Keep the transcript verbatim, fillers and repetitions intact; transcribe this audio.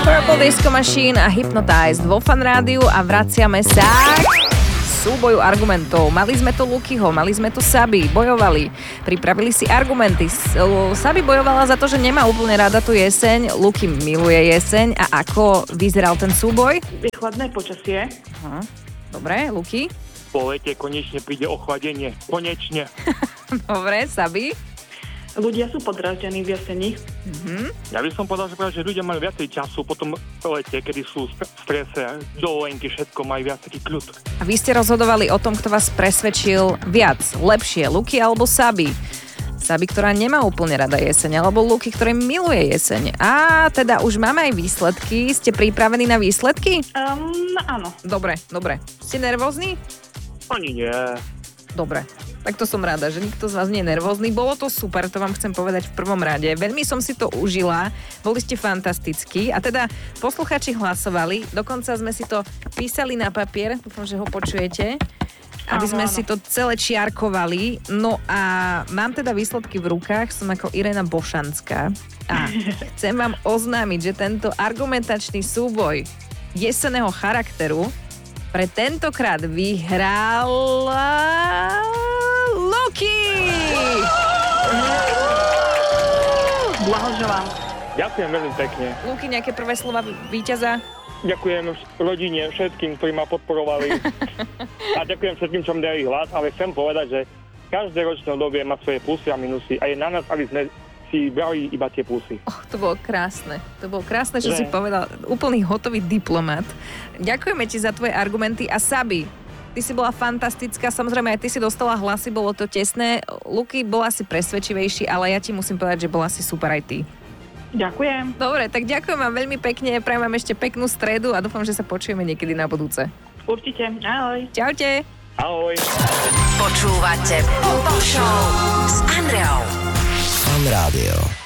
Purple Disco Machine a Hypnotized vo Fan Rádiu a vraciame sa k súboju argumentov. Mali sme tu Lukyho, mali sme tu Sabi, bojovali, pripravili si argumenty. Sabi bojovala za to, že nemá úplne rada tú jeseň, Luky miluje jeseň. A ako vyzeral ten súboj? Je chladné počasie. Aha. Dobre, Luky? Po lete konečne príde ochladenie. Konečne. Dobre, Sabi? Ľudia sú podráždení v jeseni. Mhm. Ja by som povedal, že, práve, že ľudia majú viacej času po tom lete, kedy sú v strese, dovolenky, všetko majú viac taký kľud. A vy ste rozhodovali o tom, kto vás presvedčil viac, lepšie, Luky alebo Sabi? Sabi, ktorá nemá úplne rada jeseň, alebo Luky, ktorý miluje jeseň. A teda už máme aj výsledky. Ste pripravení na výsledky? Um, áno. Dobre, dobre. Ste nervózni? Ani nie. Dobre. Tak to som rada, že nikto z vás nie je nervózny. Bolo to super, to vám chcem povedať v prvom rade. Veľmi som si to užila, boli ste fantastickí. A teda posluchači hlasovali, dokonca sme si to písali na papier, dúfam, že ho počujete, aby Áno, sme áno. si to celé čiarkovali. No a mám teda výsledky v rukách, som ako Irena Bošanská. A chcem vám oznámiť, že tento argumentačný súboj jesenného charakteru pre tentokrát vyhral Luky! Blahoželám. Ďakujem veľmi pekne. Luky, nejaké prvé slova víťaza? Ďakujem rodine, všetkým, ktorí ma podporovali. A ďakujem všetkým, čo mi dajú hlas, ale chcem povedať, že každé ročné obdobie má svoje plusy a minusy a je na nás, aby sme si brali iba tie plusy. Oh, to bolo krásne. To bolo krásne, čo Ne. si povedal. Úplný hotový diplomat. Ďakujeme ti za tvoje argumenty. A Sabi, ty si bola fantastická. Samozrejme, aj ty si dostala hlasy, bolo to tesné. Luky bola si presvedčivejší, ale ja ti musím povedať, že bola si super aj ty. Ďakujem. Dobre, tak ďakujem vám veľmi pekne. Prajem vám ešte peknú stredu a dúfam, že sa počujeme niekedy na budúce. Určite. Ahoj. Čaute. Ahoj. Počúvate Pop Show s Andreou. Fan Rádio.